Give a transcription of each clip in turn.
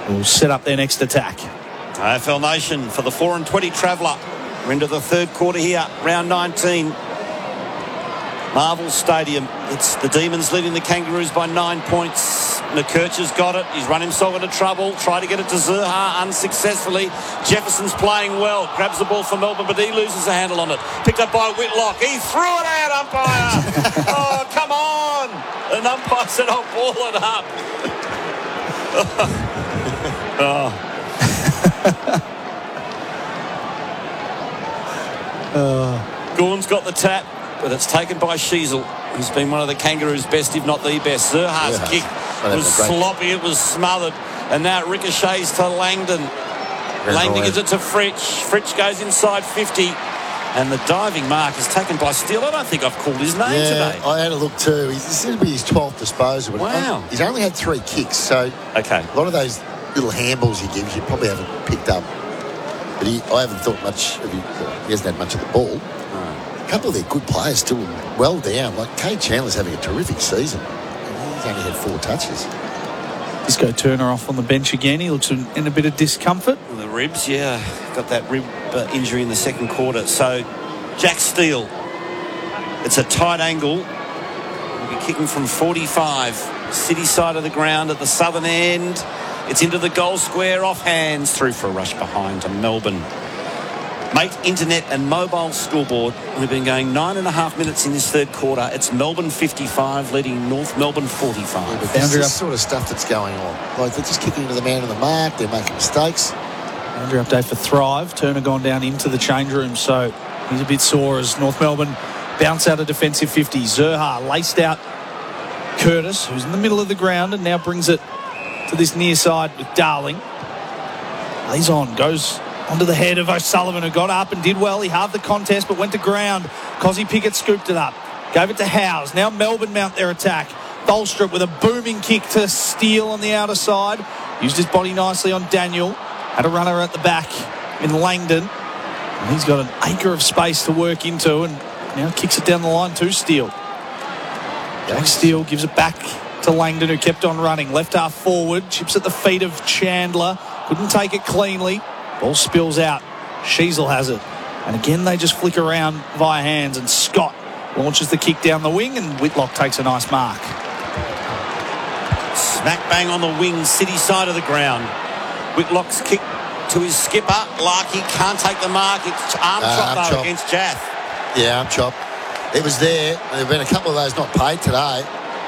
will set up their next attack. AFL Nation for the 4-20 Traveller. We're into the third quarter here, round 19. Marvel Stadium. It's the Demons leading the Kangaroos by 9 points. McKercher's got it. He's run himself into trouble. Tried to get it to Zurhaar unsuccessfully. Jefferson's playing well. Grabs the ball for Melbourne, but he loses a handle on it. Picked up by Whitlock. He threw it out, umpire. Oh, come on. An umpire said, I'll ball it up. Gawn's got the tap, but it's taken by Sheasel, who's been one of the Kangaroos' best, if not the best. Zurhaar's kick was sloppy, it was smothered, and now it ricochets to Langdon. Langdon gives it to Fritsch. Fritsch goes inside 50, and the diving mark is taken by Steele. I don't think I've called his name today. I had a look too. This seems to be his 12th disposal. Wow. He's only had 3 kicks, so a lot of those little handballs he gives you probably haven't picked up. But I haven't thought much of him. He hasn't had much of the ball. A couple of their good players still well down. Like Kade Chandler's having a terrific season. He's only had 4 touches. Disco Turner off on the bench again. He looks in a bit of discomfort. The ribs, got that rib injury in the second quarter. So Jack Steele, it's a tight angle. He'll be kicking from 45, city side of the ground at the southern end. It's into the goal square, off hands, through for a rush behind to Melbourne. Mate, Internet and Mobile Scoreboard. We've been going 9.5 minutes in this third quarter. It's Melbourne 55 leading North Melbourne 45. Yeah, but that's the sort of stuff that's going on. Like they're just kicking into the man on the mark. They're making mistakes. Boundary update for Thrive. Turner gone down into the change room, so he's a bit sore as North Melbourne bounce out a defensive 50. Zurhaar laced out Curtis, who's in the middle of the ground, and now brings it to this near side with Darling. Lays on, goes onto the head of O'Sullivan, who got up and did well. He halved the contest but went to ground. Cozzy Pickett scooped it up, gave it to Howes. Now Melbourne mount their attack. Tholstrup with a booming kick to Steele on the outer side. Used his body nicely on Daniel. Had a runner at the back in Langdon. And he's got an acre of space to work into and now kicks it down the line to Steele. Jack Steele gives it back to Langdon, who kept on running. Left half forward, chips at the feet of Chandler. Couldn't take it cleanly. Ball spills out. Sheasel has it. And again, they just flick around via hands, and Scott launches the kick down the wing, and Whitlock takes a nice mark. Smack bang on the wing, city side of the ground. Whitlock's kick to his skipper. Larkey can't take the mark. It's arm chop though against Jaff. Yeah, arm chop. It was there. There have been a couple of those not paid today.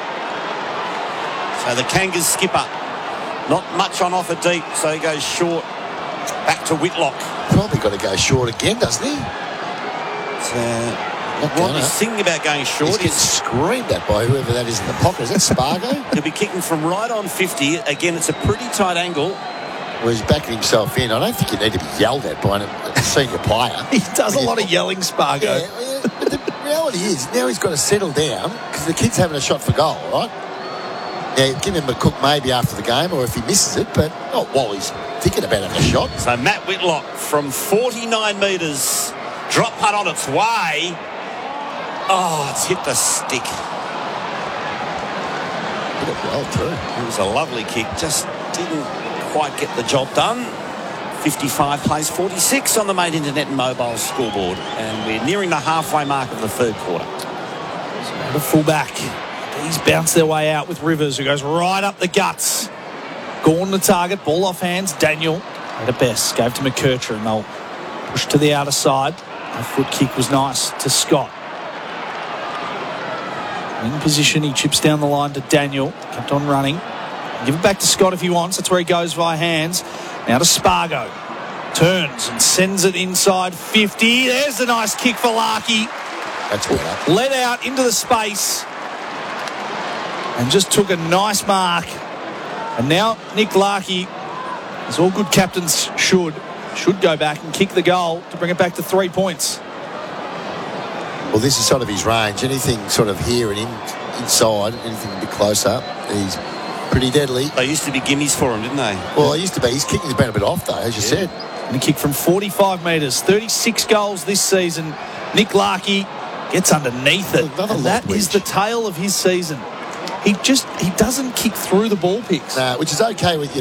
So the Kangas skipper, not much on offer deep, so he goes short. Back to Whitlock. Probably got to go short again, doesn't he? What he's thinking about going short. He's getting screamed at by whoever that is in the pocket. Is that Spargo? He'll be kicking from right on 50. Again, it's a pretty tight angle. Well, he's backing himself in. I don't think you need to be yelled at by a senior player. He does a lot of yelling, Spargo. Yeah, but the reality is, now he's got to settle down because the kid's having a shot for goal, right? Yeah, give him a cook maybe after the game, or if he misses it, but not while he's thinking about having a shot. So Matt Whitlock from 49 metres, drop putt on its way. Oh, it's hit the stick. Hit it well too. It was a lovely kick, just didn't quite get the job done. 55 plays 46 on the Mate Internet and Mobile Scoreboard, and we're nearing the halfway mark of the third quarter. So the fullback. These bounce their way out with Rivers, who goes right up the guts. Gawn the target, ball off hands. Daniel at a best, gave to McKercher, and they'll push to the outer side. A foot kick was nice to Scott. In position, he chips down the line to Daniel. Kept on running. Give it back to Scott if he wants. That's where he goes via hands. Now to Spargo. Turns and sends it inside 50. There's a nice kick for Larkey. That's right. Let out into the space. And just took a nice mark. And now Nick Larkey, as all good captains should go back and kick the goal to bring it back to 3 points. Well, this is sort of his range. Anything sort of here and inside, anything a bit closer, he's pretty deadly. They used to be gimmies for him, didn't they? Well, he used to be. His kicking's been a bit off, though, as you said. And he kicked from 45 metres, 36 goals this season. Nick Larkey gets underneath it. And that is the tale of his season. He doesn't kick through the ball picks. Which is okay with you.